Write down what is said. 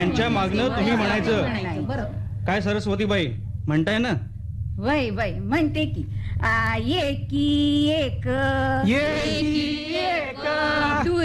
त्यांच्या मागणं तुम्ही म्हणायचं. काय सरस्वतीबाई म्हणताय ना? वय वय म्हणते की एकी एक